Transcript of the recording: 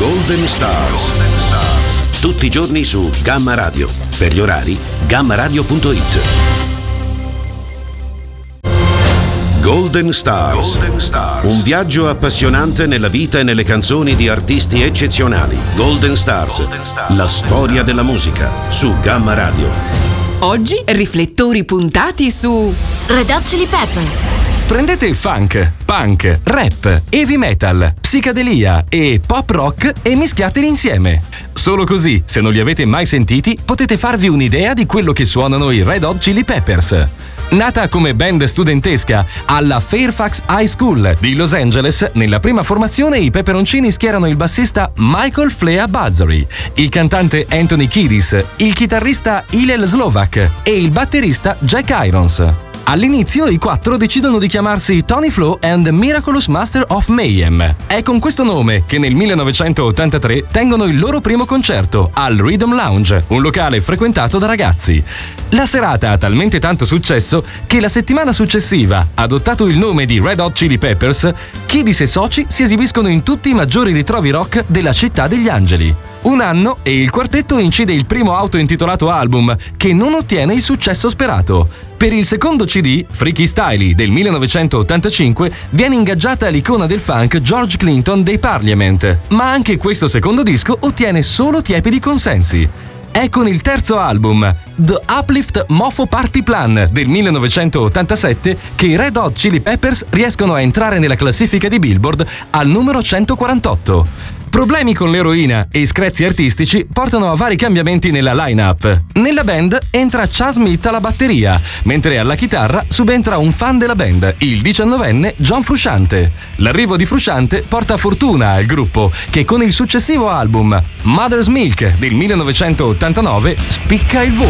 Golden Stars. Tutti i giorni su Gamma Radio. Per gli orari, gammaradio.it. Golden Stars. Un viaggio appassionante nella vita e nelle canzoni di artisti eccezionali. Golden Stars. La storia della musica su Gamma Radio. Oggi riflettori puntati su Red Hot Chili Peppers. Prendete funk, punk, rap, heavy metal, psicadelia e pop rock e mischiateli insieme. Solo così, se non li avete mai sentiti, potete farvi un'idea di quello che suonano i Red Hot Chili Peppers. Nata come band studentesca alla Fairfax High School di Los Angeles, nella prima formazione i peperoncini schierano il bassista Michael Flea Balzary, il cantante Anthony Kiedis, il chitarrista Hillel Slovak e il batterista Jack Irons. All'inizio i quattro decidono di chiamarsi Tony Flo and the Miraculous Master of Mayhem. È con questo nome che nel 1983 tengono il loro primo concerto al Rhythm Lounge, un locale frequentato da ragazzi. La serata ha talmente tanto successo che la settimana successiva, adottato il nome di Red Hot Chili Peppers, Kiedis e soci si esibiscono in tutti i maggiori ritrovi rock della città degli angeli. Un anno e il quartetto incide il primo autointitolato album, che non ottiene il successo sperato. Per il secondo CD, Freaky Styley del 1985, viene ingaggiata l'icona del funk George Clinton dei Parliament, ma anche questo secondo disco ottiene solo tiepidi consensi. È con il terzo album, The Uplift Mofo Party Plan del 1987, che i Red Hot Chili Peppers riescono a entrare nella classifica di Billboard al numero 148. Problemi con l'eroina e screzi artistici portano a vari cambiamenti nella line-up. Nella band entra Chas Smith alla batteria, mentre alla chitarra subentra un fan della band, il 19enne John Frusciante. L'arrivo di Frusciante porta fortuna al gruppo, che con il successivo album Mother's Milk del 1989 spicca il volo.